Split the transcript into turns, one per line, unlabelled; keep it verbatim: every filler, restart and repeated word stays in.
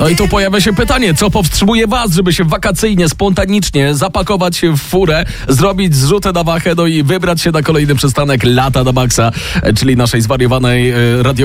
No i tu pojawia się pytanie, co powstrzymuje was, żeby się wakacyjnie, spontanicznie zapakować się w furę, zrobić zrzutę na wachę, no i wybrać się na kolejny przystanek Lata na Maxa, czyli naszej zwariowanej radio